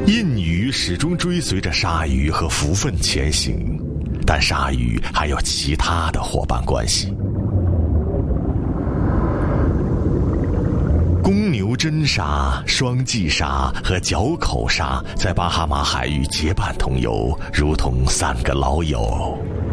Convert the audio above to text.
印鱼始终追随着鲨鱼和福分前行，但鲨鱼还有其他的伙伴关系。公牛真鲨、双髻鲨和角口鲨在巴哈马海域结伴同游，如同3个老友。